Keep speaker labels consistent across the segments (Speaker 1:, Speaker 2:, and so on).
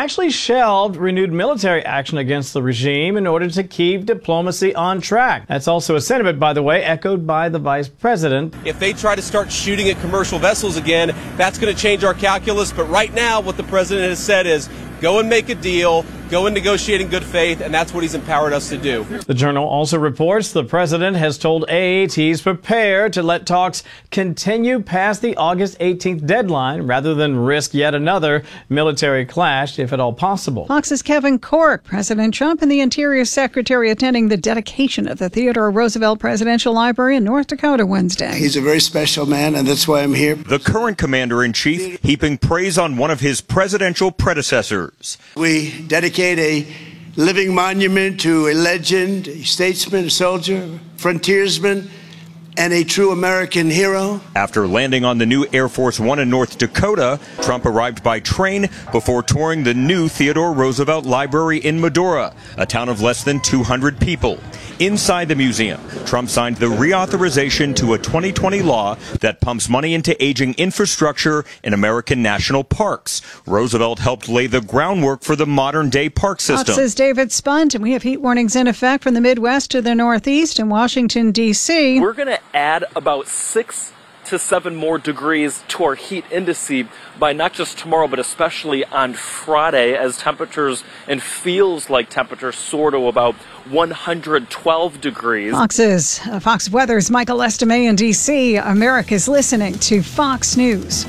Speaker 1: actually shelved renewed military action against the regime in order to keep diplomacy on track. That's also a sentiment, by the way, echoed by the vice president.
Speaker 2: If they try to start shooting at commercial vessels again, that's going to change our calculus. But right now, what the president has said is go and make a deal, go and negotiate in good faith, and that's what he's empowered us to do.
Speaker 1: The Journal also reports the president has told AAT he's prepared to let talks continue past the August 18th deadline rather than risk yet another military clash, if at all possible.
Speaker 3: Fox's Kevin Corke, President Trump and the Interior Secretary attending the dedication of the Theodore Roosevelt Presidential Library in North Dakota Wednesday.
Speaker 4: He's a very special man, and that's why I'm here.
Speaker 5: The current commander-in-chief heaping praise on one of his presidential predecessors.
Speaker 4: We dedicate a living monument to a legend, a statesman, a soldier, frontiersman, and a true American hero.
Speaker 5: After landing on the new Air Force One in North Dakota, Trump arrived by train before touring the new Theodore Roosevelt Library in Medora, a town of less than 200 people. Inside the museum, Trump signed the reauthorization to a 2020 law that pumps money into aging infrastructure in American national parks. Roosevelt helped lay the groundwork for the modern-day park system.
Speaker 3: Fox's David Spunt, and we have heat warnings in effect from the Midwest to the Northeast and Washington, D.C.
Speaker 6: We're going to add about 6 to 7 more degrees to our heat indice by not just tomorrow, but especially on Friday, as temperatures and feels like temperatures soar to about 112 degrees.
Speaker 3: Fox Weather's Michael Estime in D.C. America's listening to Fox News.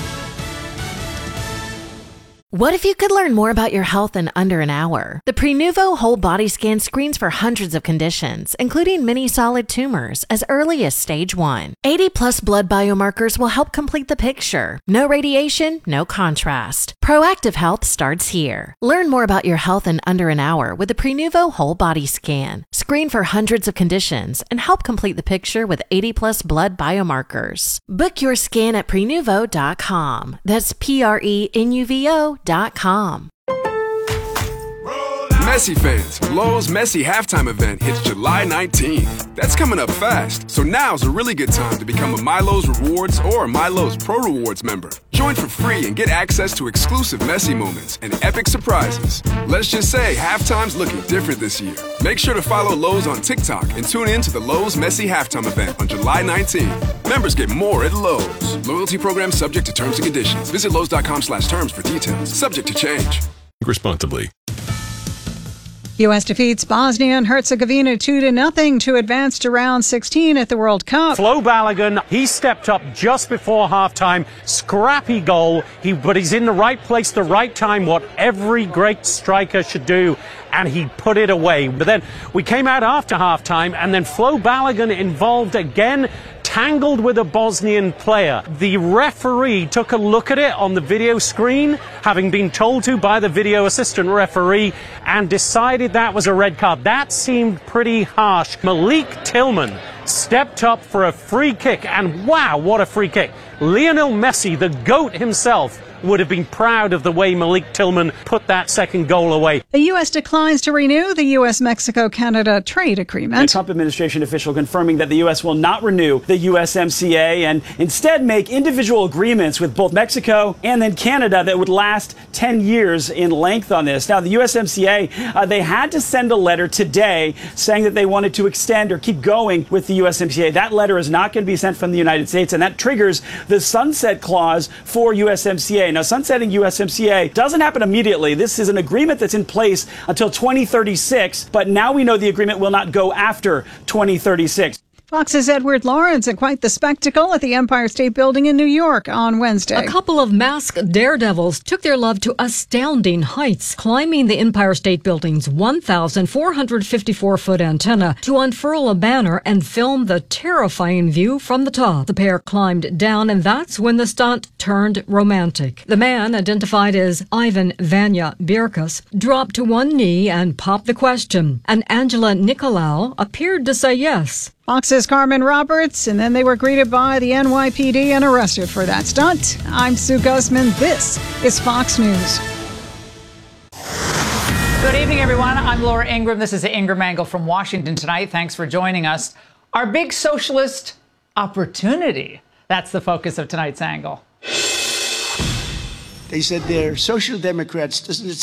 Speaker 7: What if you could learn more about your health in under an hour? The Prenuvo Whole Body Scan screens for hundreds of conditions, including many solid tumors, as early as stage 1. 80-plus blood biomarkers will help complete the picture. No radiation, no contrast. Proactive health starts here. Learn more about your health in under an hour with the Prenuvo Whole Body Scan. Screen for hundreds of conditions and help complete the picture with 80-plus blood biomarkers. Book your scan at Prenuvo.com. That's Prenuvo.com.
Speaker 8: Messi fans, Lowe's Messi halftime event hits July 19th. That's coming up fast, so now's a really good time to become a MyLowe's Rewards or MyLowe's Pro Rewards member. Join for free and get access to exclusive Messi moments and epic surprises. Let's just say halftime's looking different this year. Make sure to follow Lowe's on TikTok and tune in to the Lowe's Messi halftime event on July 19th. Members get more at Lowe's. Loyalty program subject to terms and conditions. Visit Lowe's.com/terms for details. Subject to change.
Speaker 9: Responsibly.
Speaker 3: U.S. defeats Bosnia and Herzegovina 2-0 to advance to round 16 at the World Cup.
Speaker 10: Flo Balogun, he stepped up just before halftime. Scrappy goal, but he's in the right place, the right time, what every great striker should do, and he put it away. But then we came out after halftime, and then Flo Balogun involved again, tangled with a Bosnian player. The referee took a look at it on the video screen, having been told to by the video assistant referee, and decided that was a red card. That seemed pretty harsh. Malik Tillman stepped up for a free kick, and wow, what a free kick. Lionel Messi, the GOAT himself, would have been proud of the way Malik Tillman put that second goal away.
Speaker 3: The U.S. declines to renew the U.S.-Mexico-Canada trade agreement.
Speaker 11: A Trump administration official confirming that the U.S. will not renew the USMCA and instead make individual agreements with both Mexico and then Canada that would last 10 years in length on this. Now, the USMCA, they had to send a letter today saying that they wanted to extend or keep going with the USMCA. That letter is not going to be sent from the United States, and that triggers the sunset clause for USMCA. Now, sunsetting USMCA doesn't happen immediately. This is an agreement that's in place until 2036, but now we know the agreement will not go after 2036.
Speaker 3: Fox's Edward Lawrence, and quite the spectacle at the Empire State Building in New York on Wednesday.
Speaker 12: A couple of masked daredevils took their love to astounding heights, climbing the Empire State Building's 1,454-foot antenna to unfurl a banner and film the terrifying view from the top. The pair climbed down, and that's when the stunt turned romantic. The man, identified as Ivan Vanya Birkus, dropped to one knee and popped the question, and Angela Nicolau appeared to say yes.
Speaker 3: Fox's Carmen Roberts, and then they were greeted by the NYPD and arrested for that stunt. I'm Sue Guzman. This is Fox News.
Speaker 13: Good evening, everyone. I'm Laura Ingram. This is the Ingram Angle from Washington tonight. Thanks for joining us. Our big socialist opportunity. That's the focus of tonight's angle.
Speaker 4: They said they're social democrats. Doesn't it